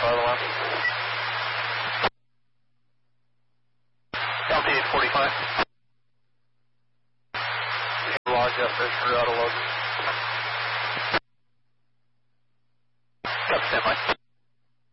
fire alarm. LT 845. Lodge up there, auto load. Got standby.